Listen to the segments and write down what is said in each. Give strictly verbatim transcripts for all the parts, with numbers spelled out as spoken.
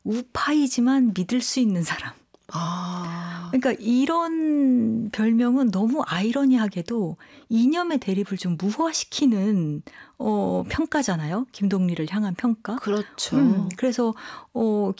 우파이지만 믿을 수 있는 사람. 아. 그러니까 이런 별명은 너무 아이러니하게도 이념의 대립을 좀 무화시키는 어, 평가잖아요. 김동리를 향한 평가. 그렇죠. 음, 그래서 어,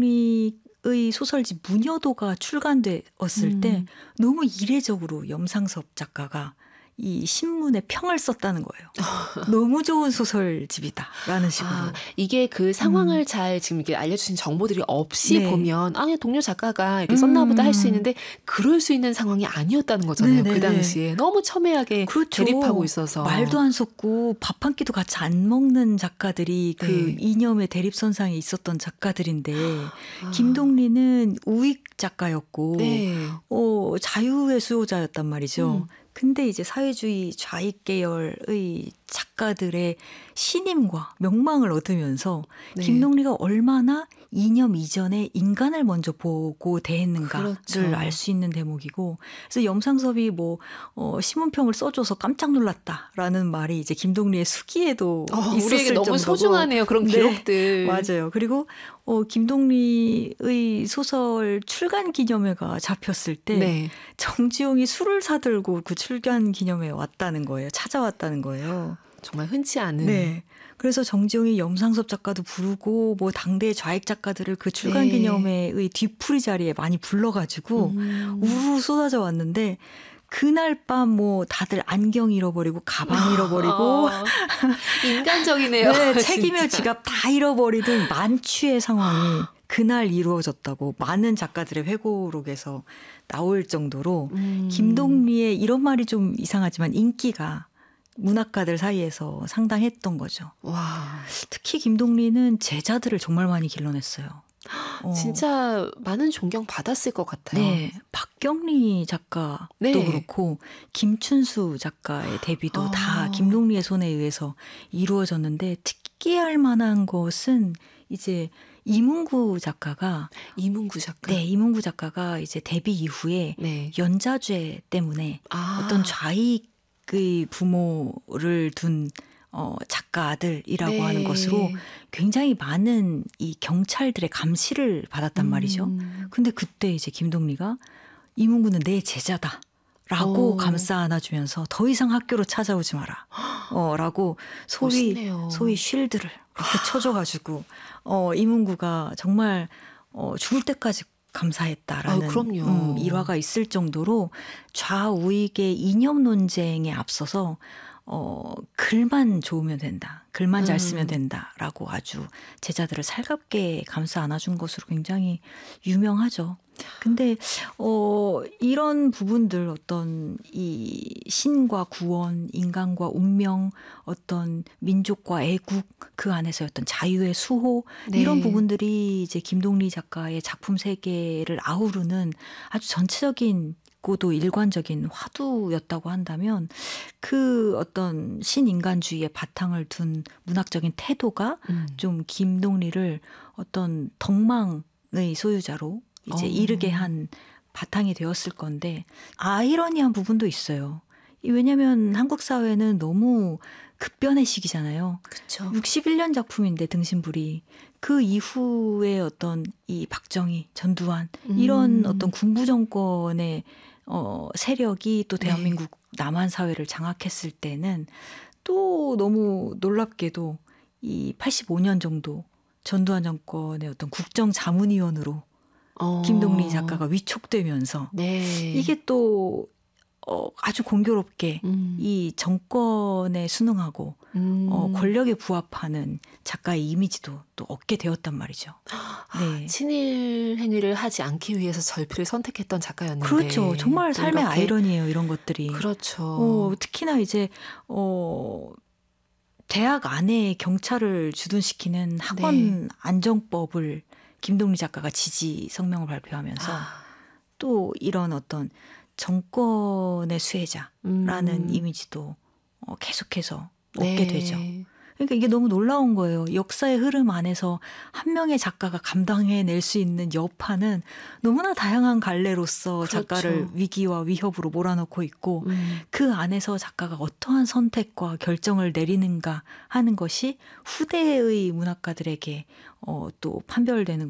김동리의 소설집 무녀도가 출간되었을 음. 때 너무 이례적으로 염상섭 작가가 이 신문에 평을 썼다는 거예요. 너무 좋은 소설집이다라는 식으로. 아, 이게 그 상황을 음. 잘 지금 이렇게 알려주신 정보들이 없이 네. 보면 아, 동료 작가가 이렇게 썼나 보다 할 수 음. 있는데 그럴 수 있는 상황이 아니었다는 거잖아요. 네네네. 그 당시에 너무 첨예하게 그렇죠. 대립하고 있어서. 말도 안 섞고 밥 한 끼도 같이 안 먹는 작가들이 그 네. 이념의 대립선상에 있었던 작가들인데 아. 김동리는 우익 작가였고 네. 어, 자유의 수호자였단 말이죠. 음. 근데 이제 사회주의 좌익 계열의 작가들의 신임과 명망을 얻으면서 네. 김동리가 얼마나 이념 이전에 인간을 먼저 보고 대했는가를 그렇죠. 알 수 있는 대목이고, 그래서 염상섭이 뭐 어, 신문평을 써줘서 깜짝 놀랐다라는 말이 이제 김동리의 수기에도 어, 있었을 우리에게 너무 정도고. 소중하네요. 그런 네, 기록들. 맞아요. 그리고 어, 김동리의 소설 출간 기념회가 잡혔을 때 네. 정지용이 술을 사들고 그 출간 기념회에 왔다는 거예요. 찾아왔다는 거예요. 정말 흔치 않은. 네. 그래서 정지용이 염상섭 작가도 부르고 뭐 당대 좌익 작가들을 그 출간 네. 기념회의 뒤풀이 자리에 많이 불러가지고 음. 우르르 쏟아져 왔는데 그날 밤 뭐 다들 안경 잃어버리고 가방 잃어버리고 아, 인간적이네요. 네, 책이며 진짜. 지갑 다 잃어버리던 만취의 상황이 그날 이루어졌다고 많은 작가들의 회고록에서 나올 정도로 음. 김동리의 이런 말이 좀 이상하지만 인기가 문학가들 사이에서 상당했던 거죠. 와, 특히 김동리는 제자들을 정말 많이 길러냈어요. 어. 진짜 많은 존경 받았을 것 같아요. 네, 박경리 작가도 네. 그렇고 김춘수 작가의 데뷔도 아. 다 김동리의 손에 의해서 이루어졌는데 특기할 만한 것은 이제 이문구 작가가 이문구 작가. 네, 이문구 작가가 이제 데뷔 이후에 네. 연자죄 때문에 아. 어떤 좌익의 부모를 둔 어, 작가 아들이라고 네. 하는 것으로 굉장히 많은 이 경찰들의 감시를 받았단 음. 말이죠. 근데 그때 이제 김동리가 이문구는 내 제자다. 라고 오. 감싸 안아주면서 더 이상 학교로 찾아오지 마라. 어, 라고 소위, 멋있네요. 소위 쉴드를 이렇게 쳐줘가지고, 어, 이문구가 정말, 어, 죽을 때까지 감사했다라는 아유, 그럼요. 음, 일화가 있을 정도로 좌우익의 이념 논쟁에 앞서서 어, 글만 좋으면 된다. 글만 잘 쓰면 음. 된다라고 아주 제자들을 살갑게 감싸 안아준 것으로 굉장히 유명하죠. 근데 어, 이런 부분들 어떤 이 신과 구원, 인간과 운명, 어떤 민족과 애국 그 안에서의 어떤 자유의 수호 네. 이런 부분들이 이제 김동리 작가의 작품 세계를 아우르는 아주 전체적인 고도 일관적인 화두였다고 한다면 그 어떤 신인간주의의 바탕을 둔 문학적인 태도가 음. 좀 김동리를 어떤 덕망의 소유자로 이제 어. 이르게 한 바탕이 되었을 건데 아이러니한 부분도 있어요. 왜냐하면 한국 사회는 너무 급변의 시기잖아요. 그렇죠. 육십일 년 작품인데 등신불이 그 이후에 어떤 이 박정희, 전두환 이런 음. 어떤 군부 정권의 어, 세력이 또 대한민국 네. 남한 사회를 장악했을 때는 또 너무 놀랍게도 이 팔십오 년 정도 전두환 정권의 어떤 국정자문위원으로 어. 김동리 작가가 위촉되면서 네. 이게 또 어, 아주 공교롭게 음. 이 정권에 순응하고 음. 어, 권력에 부합하는 작가의 이미지도 또 얻게 되었단 말이죠. 네. 친일 행위를 하지 않기 위해서 절필을 선택했던 작가였는데. 그렇죠. 정말 또 삶의 이렇게. 아이러니예요. 이런 것들이. 그렇죠. 어, 특히나 이제 어, 대학 안에 경찰을 주둔시키는 학원 네. 안정법을 김동리 작가가 지지 성명을 발표하면서 아. 또 이런 어떤 정권의 수혜자라는 음. 이미지도 어, 계속해서 네. 얻게 되죠. 그러니까 이게 너무 놀라운 거예요. 역사의 흐름 안에서 한 명의 작가가 감당해낼 수 있는 여파는 너무나 다양한 갈래로서 그렇죠. 작가를 위기와 위협으로 몰아넣고 있고 음. 그 안에서 작가가 어떠한 선택과 결정을 내리는가 하는 것이 후대의 문학가들에게 어, 또 판별되는